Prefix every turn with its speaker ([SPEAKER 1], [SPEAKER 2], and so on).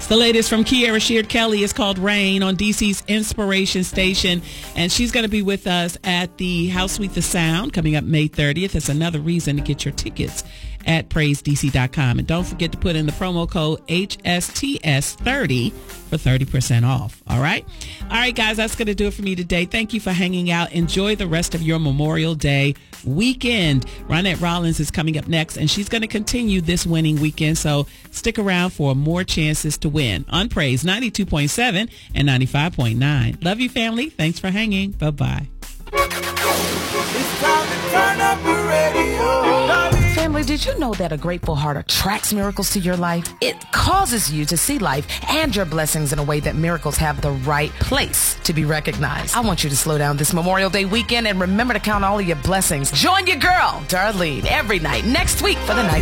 [SPEAKER 1] The latest from Kiara Sheard Kelly is called Rain on DC's Inspiration Station. And she's going to be with us at the House Suite The Sound coming up May 30th. It's another reason to get your tickets at PraiseDC.com. And don't forget to put in the promo code HSTS30 for 30% off. All right? All right, guys, that's going to do it for me today. Thank you for hanging out. Enjoy the rest of your Memorial Day weekend. Ronette Rollins is coming up next, and she's going to continue this winning weekend. So stick around for more chances to win on Praise 92.7 and 95.9. Love you, family. Thanks for hanging. Bye-bye.
[SPEAKER 2] It's time to turn up the radio.
[SPEAKER 3] Family, did you know that a grateful heart attracts miracles to your life? It causes you to see life and your blessings in a way that miracles have the right place to be recognized. I want you to slow down this Memorial Day weekend and remember to count all of your blessings. Join your girl, Darlene, every night next week for the night.